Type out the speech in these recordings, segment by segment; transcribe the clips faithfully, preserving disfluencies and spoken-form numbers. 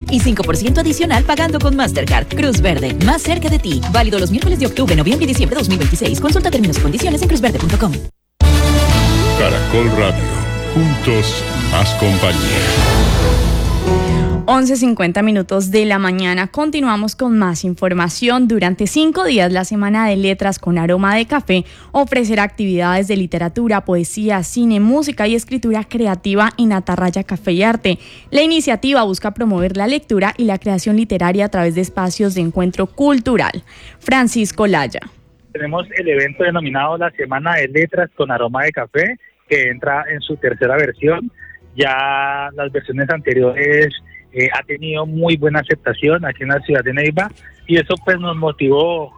y cinco por ciento adicional pagando con Mastercard. Cruz Verde, más cerca de ti. Válido los miércoles de octubre, noviembre y diciembre de dos mil veintiséis. Consulta términos y condiciones en cruz verde punto com. Caracol Radio, juntos más compañía. once cincuenta minutos de la mañana. Continuamos con más información. Durante cinco días, la Semana de Letras con Aroma de Café ofrecerá actividades de literatura, poesía, cine, música y escritura creativa en Atarraya Café y Arte. La iniciativa busca promover la lectura y la creación literaria a través de espacios de encuentro cultural. Francisco Laya. Tenemos el evento denominado la Semana de Letras con Aroma de Café, que entra en su tercera versión. Ya las versiones anteriores Eh, ha tenido muy buena aceptación aquí en la ciudad de Neiva, y eso pues nos motivó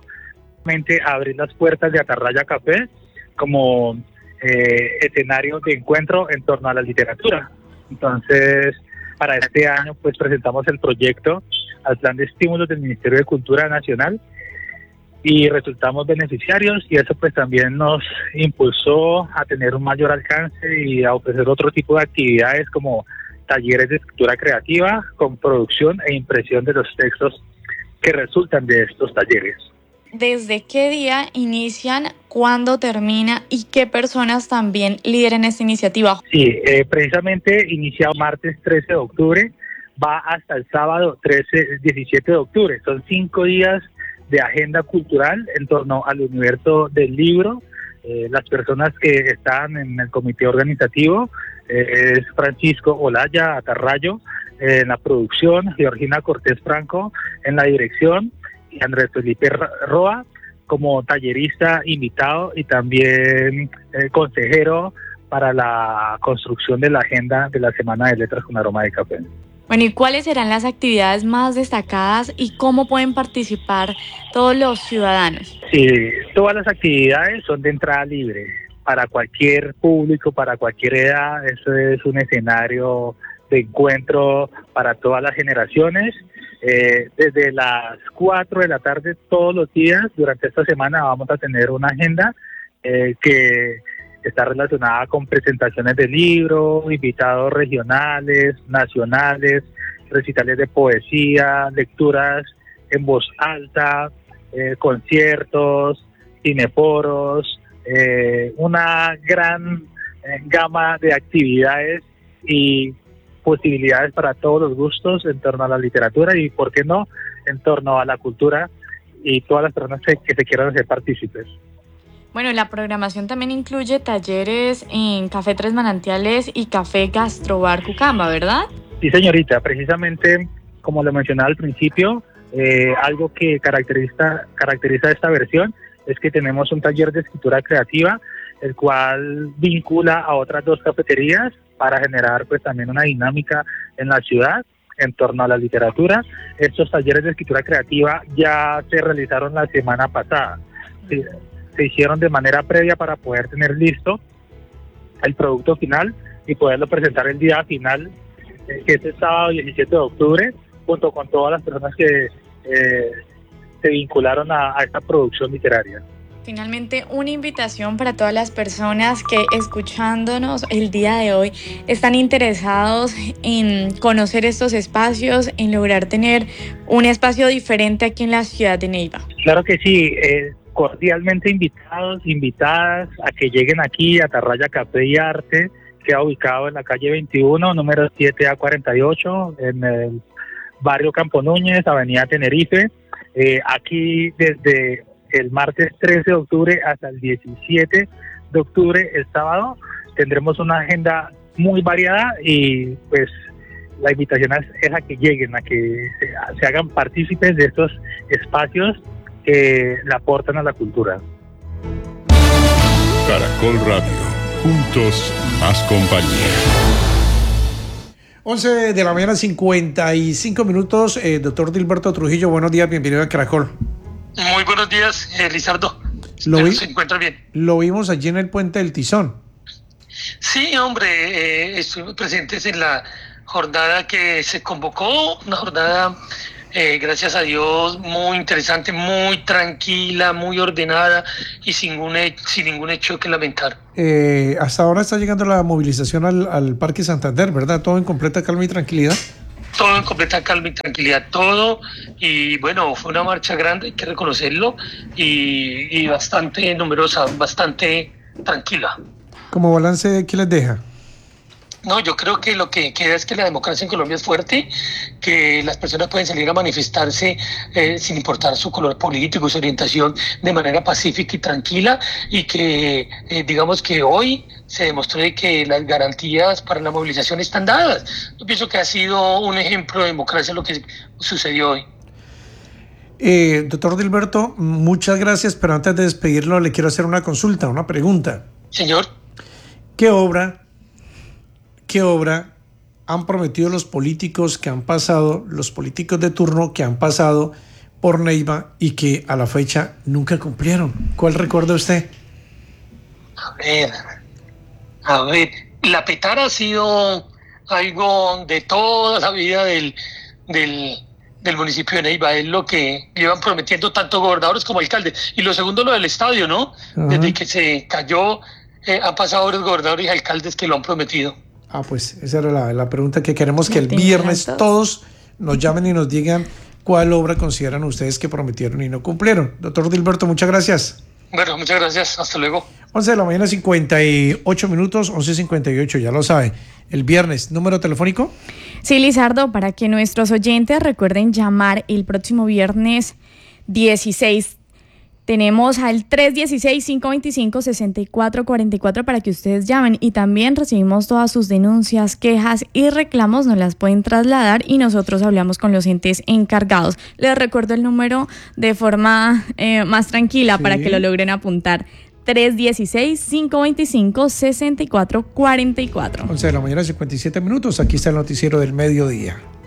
a abrir las puertas de Atarraya Café como eh, escenario de encuentro en torno a la literatura. Entonces, para este año pues presentamos el proyecto al Plan de Estímulos del Ministerio de Cultura Nacional y resultamos beneficiarios, y eso pues también nos impulsó a tener un mayor alcance y a ofrecer otro tipo de actividades como talleres de escritura creativa con producción e impresión de los textos que resultan de estos talleres. ¿Desde qué día inician, cuándo termina y qué personas también lideran esta iniciativa? Sí, eh, precisamente inicia martes trece de octubre, va hasta el sábado trece, diecisiete de octubre. Son cinco días de agenda cultural en torno al universo del libro. Eh, las personas que están en el comité organizativo eh, es Francisco Olaya Atarrayo eh, en la producción, Georgina Cortés Franco en la dirección y Andrés Felipe Roa como tallerista invitado y también eh, consejero para la construcción de la agenda de la Semana de Letras con Aroma de Café. Bueno, ¿y cuáles serán las actividades más destacadas y cómo pueden participar todos los ciudadanos? Sí, todas las actividades son de entrada libre, para cualquier público, para cualquier edad. Eso es un escenario de encuentro para todas las generaciones. Eh, desde las cuatro de la tarde todos los días, durante esta semana vamos a tener una agenda eh, que está relacionada con presentaciones de libros, invitados regionales, nacionales, recitales de poesía, lecturas en voz alta, eh, conciertos, cineforos, eh, una gran eh, gama de actividades y posibilidades para todos los gustos en torno a la literatura y, por qué no, en torno a la cultura y todas las personas que, que se quieran hacer partícipes. Bueno, la programación también incluye talleres en Café Tres Manantiales y Café Gastrobar Cucamba, ¿verdad? Sí, señorita, precisamente como lo mencionaba al principio, eh, algo que caracteriza, caracteriza esta versión es que tenemos un taller de escritura creativa, el cual vincula a otras dos cafeterías para generar pues también una dinámica en la ciudad en torno a la literatura. Estos talleres de escritura creativa ya se realizaron la semana pasada. Sí, se hicieron de manera previa para poder tener listo el producto final y poderlo presentar el día final, eh, que es el sábado diecisiete de octubre, junto con todas las personas que eh, se vincularon a, a esta producción literaria. Finalmente, una invitación para todas las personas que, escuchándonos el día de hoy, están interesados en conocer estos espacios, en lograr tener un espacio diferente aquí en la ciudad de Neiva. Claro que sí, eh, cordialmente invitados, invitadas a que lleguen aquí a Atarraya Café y Arte, queda ubicado en la calle veintiuno, número siete A cuarenta y ocho, en el barrio Campo Núñez, avenida Tenerife. Eh, aquí desde el martes trece de octubre hasta el diecisiete de octubre, el sábado, tendremos una agenda muy variada y pues la invitación es, es a que lleguen, a que se, se hagan partícipes de estos espacios que le aportan a la cultura. Caracol Radio, juntos más compañía. once de la mañana, cincuenta y cinco minutos. Eh, doctor Dilberto Trujillo, buenos días, bienvenido a Caracol. Muy buenos días, eh, Lizardo. Lo, vi, se encuentra bien. Lo vimos allí en el Puente del Tizón. Sí, hombre, eh, estuvimos presentes en la jornada que se convocó, una jornada, eh, gracias a Dios, muy interesante, muy tranquila, muy ordenada y sin, un, sin ningún hecho que lamentar. Eh, hasta ahora está llegando la movilización al, al Parque Santander, ¿verdad? Todo en completa calma y tranquilidad. todo en completa calma y tranquilidad, todo, y bueno, fue una marcha grande, hay que reconocerlo, y, y bastante numerosa, bastante tranquila. ¿Como balance qué les deja? No, yo creo que lo que queda es que la democracia en Colombia es fuerte, que las personas pueden salir a manifestarse eh, sin importar su color político, su orientación, de manera pacífica y tranquila, y que eh, digamos que hoy se demostró de que las garantías para la movilización están dadas. Yo pienso que ha sido un ejemplo de democracia lo que sucedió hoy. Eh, doctor Dilberto, muchas gracias, pero antes de despedirlo le quiero hacer una consulta, una pregunta. Señor. ¿Qué obra... ¿Qué obra han prometido los políticos que han pasado, los políticos de turno que han pasado por Neiva y que a la fecha nunca cumplieron? ¿Cuál recuerda usted? A ver, a ver, la petara ha sido algo de toda la vida del, del, del municipio de Neiva, es lo que llevan prometiendo tanto gobernadores como alcaldes. Y lo segundo, lo del estadio, ¿no? Ajá. Desde que se cayó, eh, han pasado varios gobernadores y alcaldes que lo han prometido. Ah, pues esa era la, la pregunta que queremos, que el viernes todos nos llamen y nos digan cuál obra consideran ustedes que prometieron y no cumplieron. Doctor Dilberto, muchas gracias. Bueno, muchas gracias. Hasta luego. once de la mañana, cincuenta y ocho minutos, once cincuenta y ocho, ya lo sabe. El viernes, ¿número telefónico? Sí, Lizardo, para que nuestros oyentes recuerden llamar el próximo viernes dieciséis. Tenemos al tres uno seis, cinco dos cinco, seis cuatro cuatro cuatro para que ustedes llamen, y también recibimos todas sus denuncias, quejas y reclamos, nos las pueden trasladar y nosotros hablamos con los entes encargados. Les recuerdo el número de forma eh, más tranquila, sí, para que lo logren apuntar. tres uno seis, cinco dos cinco, seis cuatro cuatro cuatro. once de la mañana, cincuenta y siete minutos, aquí está el noticiero del mediodía.